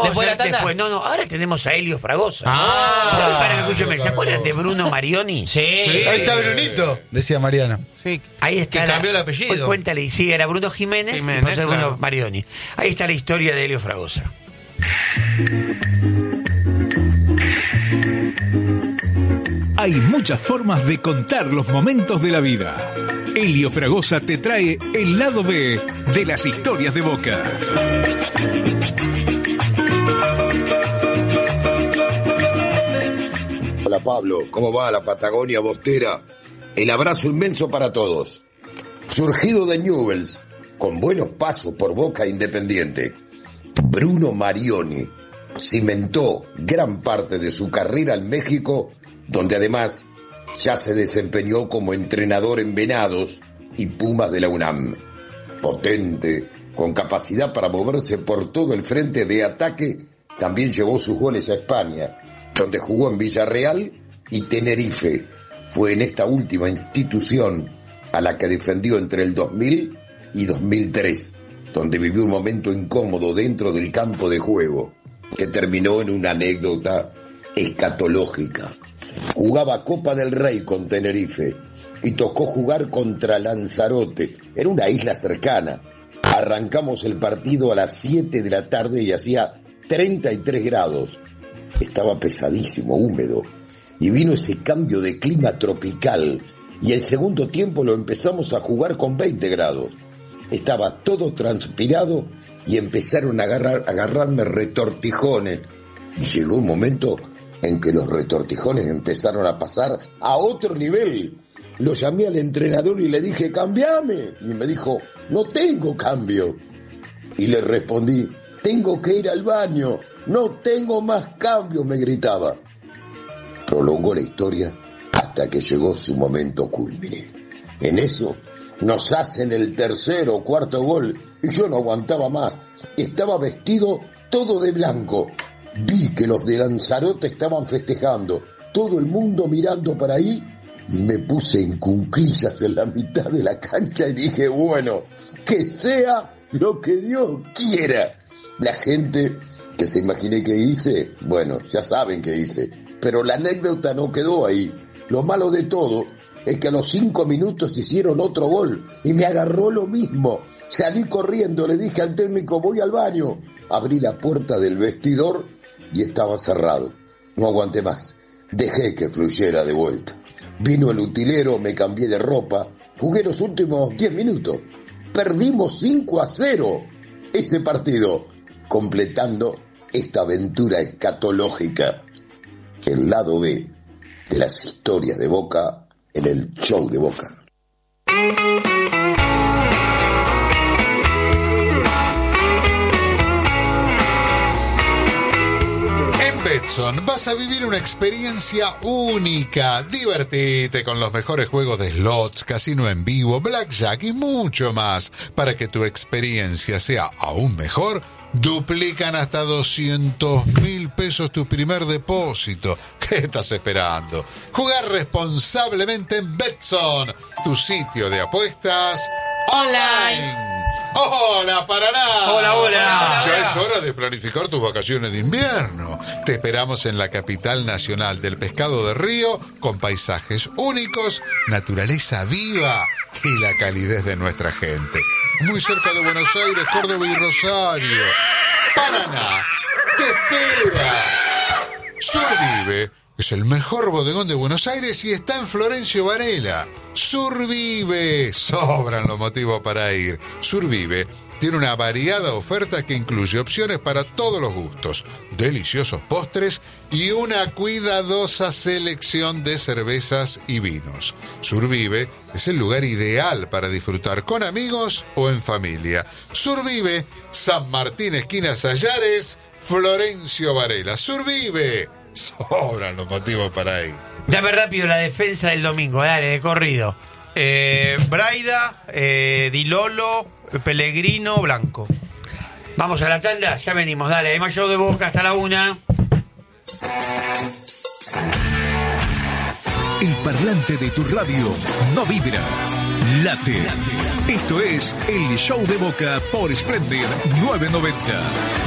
¿Después de la tanda? Después, ahora tenemos a Helio Fragosa. Ah, ¿Se acuerdan de Bruno Marioni? Sí. Ahí está Brunito, decía Mariano. Sí. Ahí está. Que cambió el apellido. Hoy cuéntale, y sí, era Bruno Jiménez y pasó a Bruno Marioni. Ahí está la historia de Helio Fragosa. Hay muchas formas de contar los momentos de la vida. Helio Fragosa te trae el lado B de las historias de Boca. Hola Pablo, ¿cómo va la Patagonia Bostera? El abrazo inmenso para todos. Surgido de Newell's, con buenos pasos por Boca Independiente, Bruno Marioni cimentó gran parte de su carrera en México, donde además ya se desempeñó como entrenador en Venados y Pumas de la UNAM. Potente, con capacidad para moverse por todo el frente de ataque, también llevó sus goles a España, donde jugó en Villarreal y Tenerife. Fue en esta última institución a la que defendió entre el 2000 y 2003, donde vivió un momento incómodo dentro del campo de juego, que terminó en una anécdota escatológica. Jugaba Copa del Rey con Tenerife y tocó jugar contra Lanzarote, en una isla cercana. Arrancamos el partido a las 7 de la tarde y hacía 33 grados. Estaba pesadísimo, húmedo, y vino ese cambio de clima tropical, y el segundo tiempo lo empezamos a jugar con 20 grados. Estaba todo transpirado y empezaron a agarrarme retortijones, y llegó un momento en que los retortijones empezaron a pasar a otro nivel. Lo llamé al entrenador y le dije, cambiame, y me dijo, no tengo cambio, y le respondí, tengo que ir al baño, no tengo más cambio, me gritaba. Prolongó la historia hasta que llegó su momento culmine. En eso nos hacen el tercer o cuarto gol y yo no aguantaba más. Estaba vestido todo de blanco. Vi que los de Lanzarote estaban festejando, todo el mundo mirando para ahí, y me puse en cuclillas en la mitad de la cancha y dije, bueno, que sea lo que Dios quiera. La gente que se imaginé que hice, bueno, ya saben que hice, pero la anécdota no quedó ahí. Lo malo de todo es que a los 5 minutos hicieron otro gol y me agarró lo mismo. Salí corriendo, le dije al técnico, voy al baño. Abrí la puerta del vestidor y estaba cerrado. No aguanté más, dejé que fluyera de vuelta. Vino el utilero, me cambié de ropa, jugué los últimos 10 minutos. Perdimos 5-0 ese partido, completando esta aventura escatológica. El lado B de las historias de Boca en el show de Boca. Betson vas a vivir una experiencia única. Divertite con los mejores juegos de slots, casino en vivo, blackjack y mucho más. Para que tu experiencia sea aún mejor, duplican hasta 200.000 pesos tu primer depósito. ¿Qué estás esperando? Jugar responsablemente en Betson, tu sitio de apuestas online. ¡Hola, Paraná! ¡Hola! Ya es hora de planificar tus vacaciones de invierno. Te esperamos en la capital nacional del pescado de río, con paisajes únicos, naturaleza viva y la calidez de nuestra gente. Muy cerca de Buenos Aires, Córdoba y Rosario. Paraná te espera. Survive es el mejor bodegón de Buenos Aires y está en Florencio Varela. Survive, sobran los motivos para ir. Survive tiene una variada oferta que incluye opciones para todos los gustos, deliciosos postres y una cuidadosa selección de cervezas y vinos. Survive es el lugar ideal para disfrutar con amigos o en familia. Survive, San Martín, esquina Sayares, Florencio Varela. Survive, sobran los motivos para ir. Dame rápido la defensa del domingo, dale, de corrido. Braida, Di Lolo, Pellegrino, Blanco. Vamos a la tanda, ya venimos, dale, hay más show de Boca hasta la 1. El parlante de tu radio no vibra, late. Esto es el show de Boca por Splendid 990.